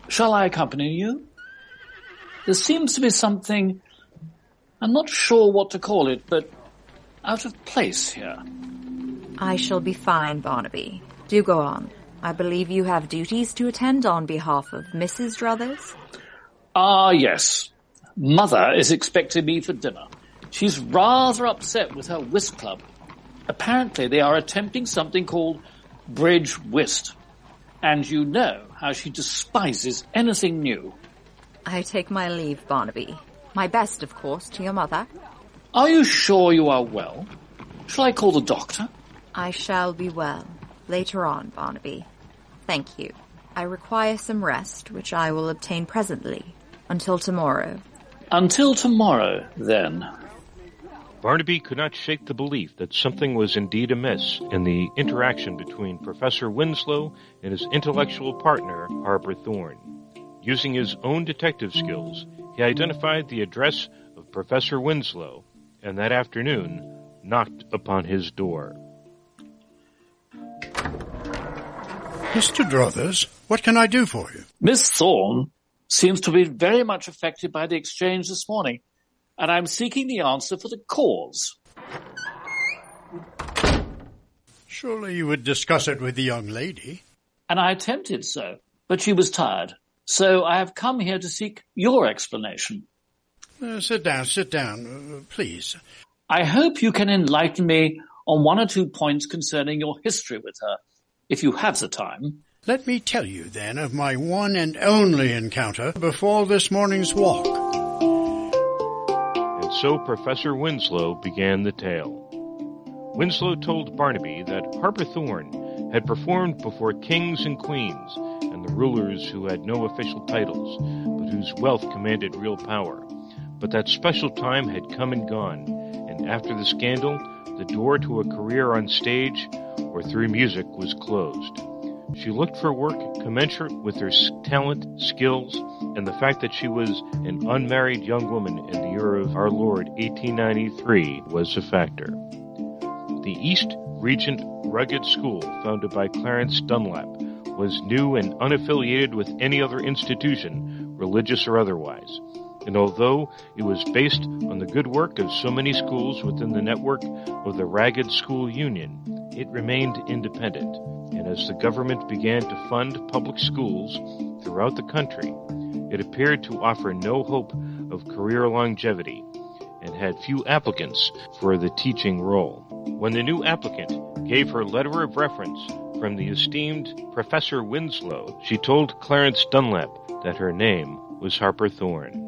Shall I accompany you? There seems to be something, I'm not sure what to call it, but out of place here. I shall be fine, Barnaby. Do go on. I believe you have duties to attend on behalf of Mrs. Druthers? Ah, yes. Mother is expecting me for dinner. She's rather upset with her whist club. Apparently they are attempting something called bridge whist. And you know how she despises anything new. I take my leave, Barnaby. My best, of course, to your mother. Are you sure you are well? Shall I call the doctor? I shall be well. Later on, Barnaby. Thank you. I require some rest, which I will obtain presently. Until tomorrow. Until tomorrow, then. Barnaby could not shake the belief that something was indeed amiss in the interaction between Professor Winslow and his intellectual partner, Harper Thorne. Using his own detective skills, he identified the address of Professor Winslow, and that afternoon knocked upon his door. Mr. Druthers, what can I do for you? Miss Thorne seems to be very much affected by the exchange this morning, and I'm seeking the answer for the cause. Surely you would discuss it with the young lady. And I attempted so, but she was tired. So I have come here to seek your explanation. Sit down, please. I hope you can enlighten me on one or 2 points concerning your history with her, if you have the time. Let me tell you, then, of my one and only encounter before this morning's walk. And so Professor Winslow began the tale. Winslow told Barnaby that Harper Thorne had performed before kings and queens and the rulers who had no official titles, but whose wealth commanded real power. But that special time had come and gone, and after the scandal, the door to a career on stage or through music was closed. She looked for work commensurate with her talent, skills, and the fact that she was an unmarried young woman in the year of our Lord 1893 was a factor. The East Regent Rugged School, founded by Clarence Dunlap, was new and unaffiliated with any other institution, religious or otherwise. And although it was based on the good work of so many schools within the network of the Ragged School Union, it remained independent. And as the government began to fund public schools throughout the country, it appeared to offer no hope of career longevity and had few applicants for the teaching role. When the new applicant gave her letter of reference from the esteemed Professor Winslow, she told Clarence Dunlap that her name was Harper Thorne.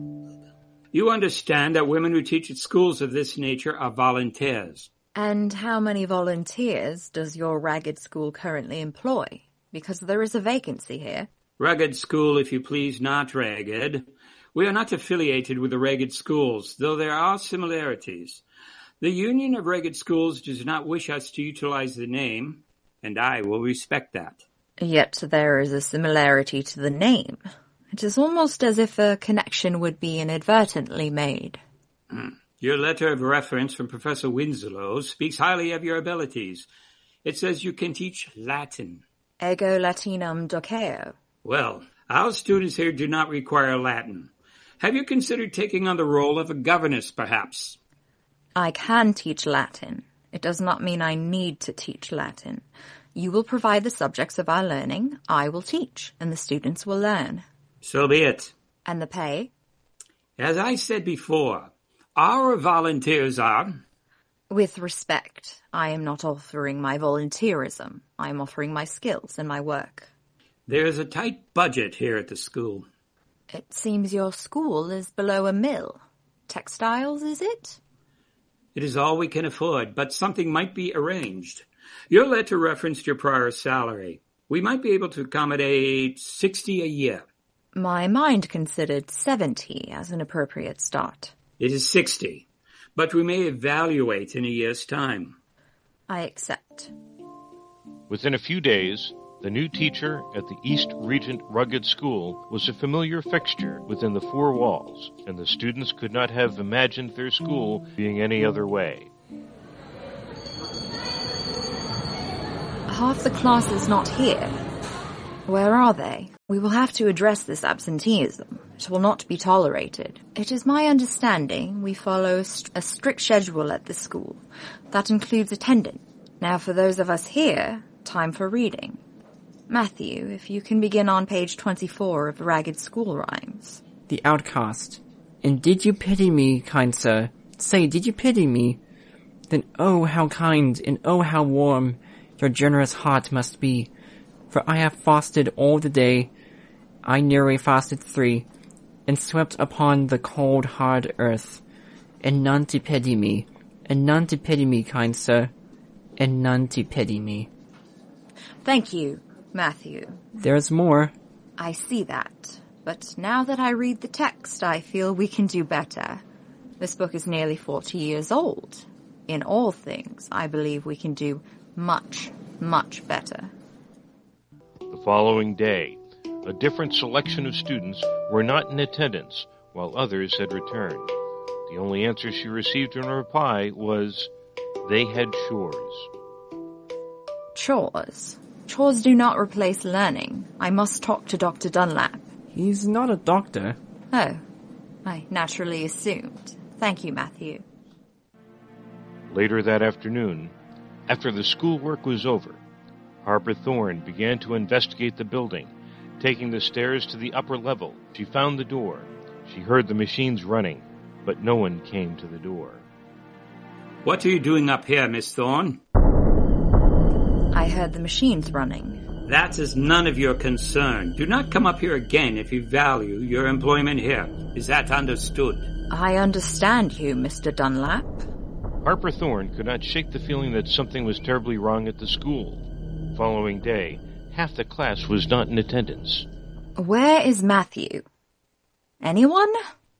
You understand that women who teach at schools of this nature are volunteers. And how many volunteers does your Ragged School currently employ? Because there is a vacancy here. Ragged School, if you please, not ragged. We are not affiliated with the Ragged Schools, though there are similarities. The Union of Ragged Schools does not wish us to utilize the name, and I will respect that. Yet there is a similarity to the name. It is almost as if a connection would be inadvertently made. Your letter of reference from Professor Winslow speaks highly of your abilities. It says you can teach Latin. Ego Latinum doceo. Well, our students here do not require Latin. Have you considered taking on the role of a governess, perhaps? I can teach Latin. It does not mean I need to teach Latin. You will provide the subjects of our learning, I will teach, and the students will learn. So be it. And the pay? As I said before, our volunteers are... With respect, I am not offering my volunteerism. I am offering my skills and my work. There is a tight budget here at the school. It seems your school is below a mill. Textiles, is it? It is all we can afford, but something might be arranged. Your letter referenced your prior salary. We might be able to accommodate $60 a year. My mind considered 70 as an appropriate start. It is 60, but we may evaluate in a year's time. I accept. Within a few days, the new teacher at the East Regent Rugged School was a familiar fixture within the four walls, and the students could not have imagined their school being any other way. Half the class is not here. Where are they? We will have to address this absenteeism. It will not be tolerated. It is my understanding we follow a strict schedule at this school. That includes attendance. Now for those of us here, time for reading. Matthew, if you can begin on page 24 of Ragged School Rhymes. The Outcast. And did you pity me, kind sir? Say, did you pity me? Then oh how kind, and oh how warm your generous heart must be. For I have fasted all the day, I nearly fasted 3, and swept upon the cold hard earth, and none to pity me, kind sir, and none to pity me. Thank you, Matthew. There's more. I see that. But now that I read the text, I feel we can do better. This book is nearly 40 years old. In all things, I believe we can do much, much better. The following day, a different selection of students were not in attendance, while others had returned. The only answer she received in reply was, they had chores. Chores? Chores do not replace learning. I must talk to Dr. Dunlap. He's not a doctor. Oh, I naturally assumed. Thank you, Matthew. Later that afternoon, after the schoolwork was over, Harper Thorne began to investigate the building. Taking the stairs to the upper level, she found the door. She heard the machines running, but no one came to the door. What are you doing up here, Miss Thorne? I heard the machines running. That is none of your concern. Do not come up here again if you value your employment here. Is that understood? I understand you, Mr. Dunlap. Harper Thorne could not shake the feeling that something was terribly wrong at the school. The following day, half the class was not in attendance. Where is Matthew? Anyone?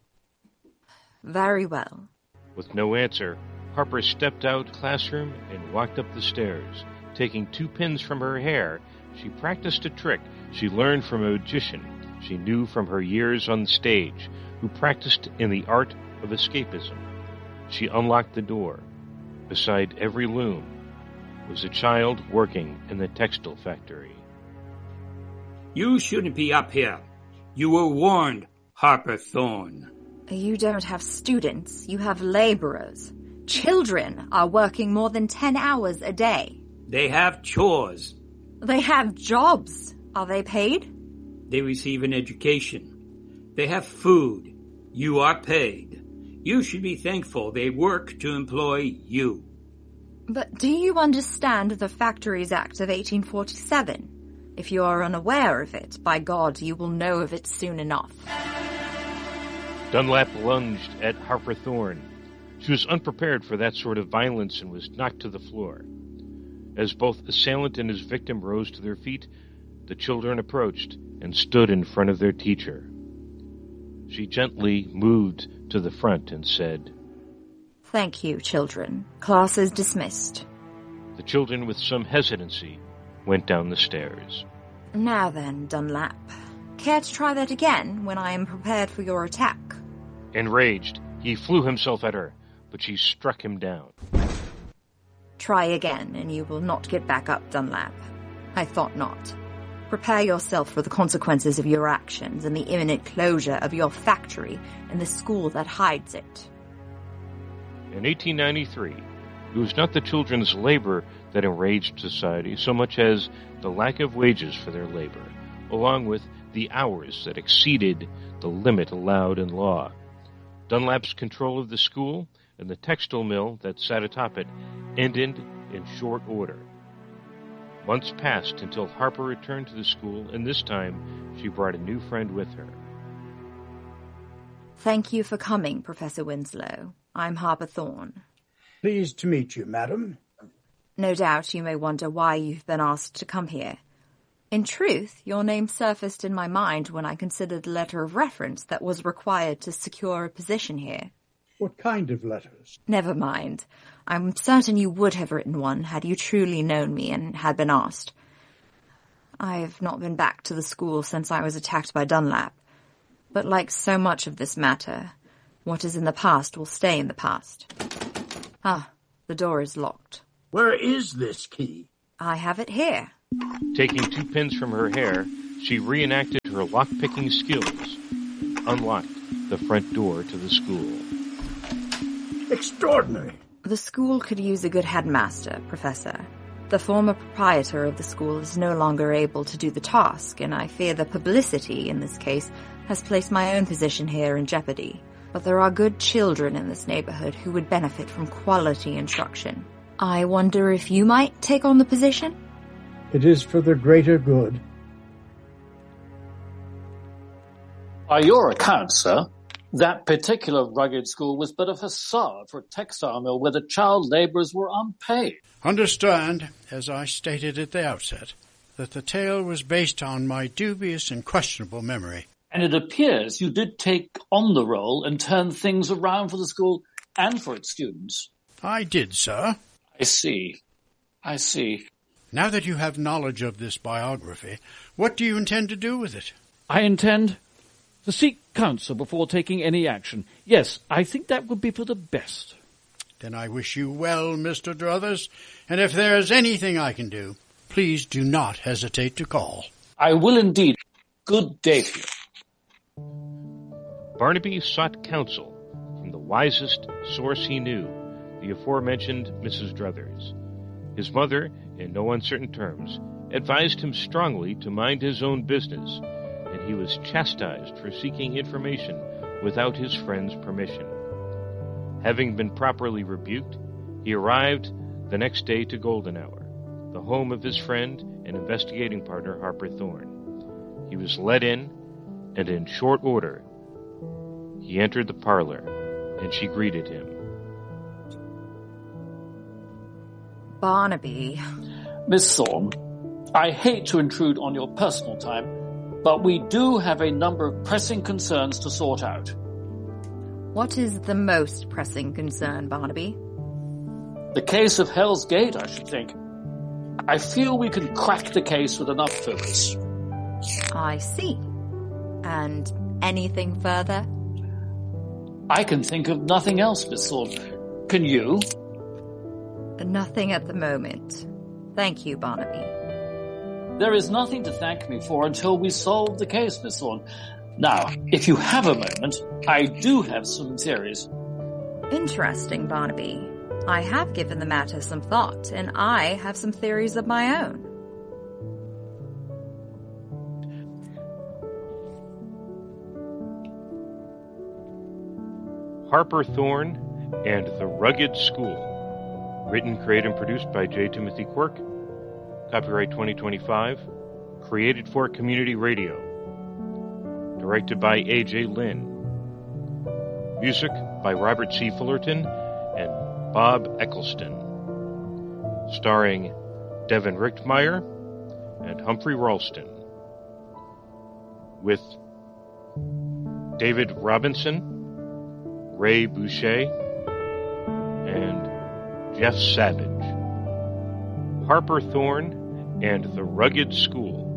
Very well. With no answer, Harper stepped out of the classroom and walked up the stairs. Taking 2 pins from her hair, she practiced a trick she learned from a magician she knew from her years on the stage, who practiced in the art of escapism. She unlocked the door. Beside every loom was a child working in the textile factory. You shouldn't be up here. You were warned, Harper Thorne. You don't have students. You have laborers. Children are working more than 10 hours a day. They have chores. They have jobs. Are they paid? They receive an education. They have food. You are paid. You should be thankful they work to employ you. But do you understand the Factories Act of 1847? If you are unaware of it, by God, you will know of it soon enough. Dunlap lunged at Harper Thorne. She was unprepared for that sort of violence and was knocked to the floor. As both assailant and his victim rose to their feet, the children approached and stood in front of their teacher. She gently moved to the front and said, Thank you, children. Class is dismissed. The children, with some hesitancy, went down the stairs. Now then, Dunlap. Care to try that again when I am prepared for your attack? Enraged, he flew himself at her, but she struck him down. Try again, and you will not get back up, Dunlap. I thought not. Prepare yourself for the consequences of your actions and the imminent closure of your factory and the school that hides it. In 1893, it was not the children's labor that enraged society so much as the lack of wages for their labor, along with the hours that exceeded the limit allowed in law. Dunlap's control of the school and the textile mill that sat atop it ended in short order. Months passed until Harper returned to the school, and this time she brought a new friend with her. Thank you for coming, Professor Winslow. I'm Harper Thorne. Pleased to meet you, madam. No doubt you may wonder why you've been asked to come here. In truth, your name surfaced in my mind when I considered the letter of reference that was required to secure a position here. What kind of letters? Never mind. I'm certain you would have written one had you truly known me and had been asked. I have not been back to the school since I was attacked by Dunlap. But like so much of this matter, what is in the past will stay in the past. Ah, the door is locked. Where is this key? I have it here. Taking 2 pins from her hair, she reenacted her lock-picking skills and unlocked the front door to the school. Extraordinary. The school could use a good headmaster, Professor. The former proprietor of the school is no longer able to do the task, and I fear the publicity in this case has placed my own position here in jeopardy. But there are good children in this neighborhood who would benefit from quality instruction. I wonder if you might take on the position? It is for the greater good. By your account, sir, that particular rugged school was but a facade for a textile mill where the child laborers were unpaid. Understand, as I stated at the outset, that the tale was based on my dubious and questionable memory. And it appears you did take on the role and turn things around for the school and for its students. I did, sir. I see. Now that you have knowledge of this biography, what do you intend to do with it? I intend to seek counsel before taking any action. Yes, I think that would be for the best. Then I wish you well, Mr. Druthers, and if there is anything I can do, please do not hesitate to call. I will indeed. Good day to you. Barnaby sought counsel from the wisest source he knew, the aforementioned Mrs. Druthers. His mother, in no uncertain terms, advised him strongly to mind his own business, and he was chastised for seeking information without his friend's permission. Having been properly rebuked, he arrived the next day to Golden Hour, the home of his friend and investigating partner Harper Thorne. He was let in, and in short order, he entered the parlor, and she greeted him. Barnaby. Miss Thorne, I hate to intrude on your personal time, but we do have a number of pressing concerns to sort out. What is the most pressing concern, Barnaby? The case of Hell's Gate, I should think. I feel we can crack the case with enough focus. I see. And anything further? I can think of nothing else, Miss Thorne. Can you? Nothing at the moment. Thank you, Barnaby. There is nothing to thank me for until we solve the case, Miss Thorne. Now, if you have a moment, I do have some theories. Interesting, Barnaby. I have given the matter some thought, and I have some theories of my own. Harper Thorne and the Rugged School. Written, created, and produced by J. Timothy Quirk. Copyright 2025. Created for Community Radio. Directed by A.J. Lynn. Music by Robert C. Fullerton and Bob Eccleston. Starring Devin Richtmeyer and Humphrey Ralston. With David Robinson, Ray Boucher, and Jeff Savage. Harper Thorne and the Rugged School.